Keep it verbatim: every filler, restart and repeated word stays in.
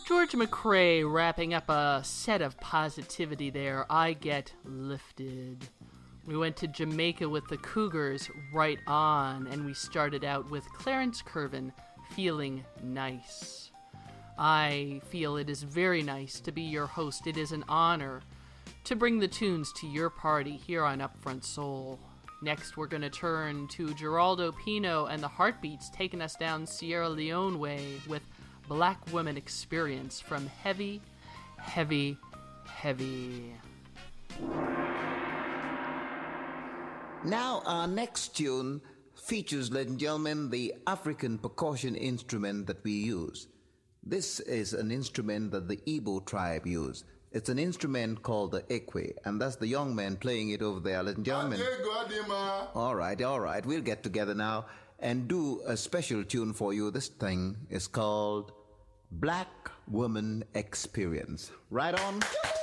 George McRae wrapping up a set of positivity there. I Get Lifted. We went to Jamaica with the Cougars, Right On, and we started out with Clarence Curvin, Feeling Nice. I feel it is very nice to be your host. It is an honor to bring the tunes to your party here on Upfront Soul. Next, we're going to turn to Geraldo Pino and the Heartbeats taking us down Sierra Leone way with Black Women Experience from Heavy, Heavy, Heavy. Now, our next tune features, ladies and gentlemen, the African percussion instrument that we use. This is an instrument that the Igbo tribe use. It's an instrument called the ekwe, and that's the young man playing it over there, ladies and gentlemen. All right, all right, we'll get together now and do a special tune for you. This thing is called Black Woman Experience. Right on.